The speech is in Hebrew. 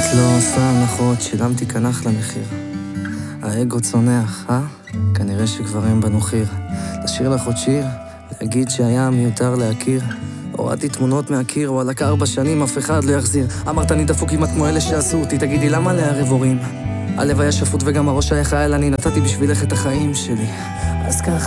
לא עושה הנחות, שילמתי כנח למחיר. האגו צונח, כנראה שכבר אין בנו חיר. לשיר לך עוד שיר, להגיד שהיה מיותר להכיר. הורדתי תמונות מהקיר, וואלק 4 שנים אף אחד לא יחזיר. אמרת אני דפוק כמעט כמו אלה שעשו אותי, תגידי למה לערב הורים? הלב היה שפוט וגם הראש היה חייל, אני נתתי בשבילך את החיים שלי. אז ככה